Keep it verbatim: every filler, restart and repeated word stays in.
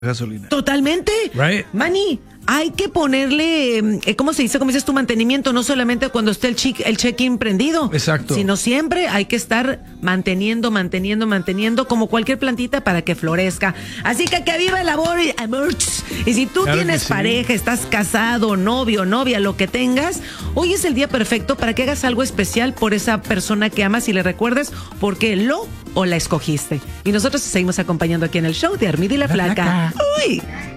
gasolina. Totalmente. Right. Manny, hay que ponerle, eh, ¿cómo se dice? ¿Cómo dices tu mantenimiento? No solamente cuando esté el, check, el check-in prendido. Exacto. Sino siempre hay que estar manteniendo, manteniendo, manteniendo como cualquier plantita para que florezca. Así que que viva el amor y amor. Y si tú Claro tienes que sí. pareja, estás casado, novio, novia, lo que tengas, hoy es el día perfecto para que hagas algo especial por esa persona que amas y le recuerdes por qué lo o la escogiste. Y nosotros seguimos acompañando aquí en el show de Armida y la Flaca. Uy.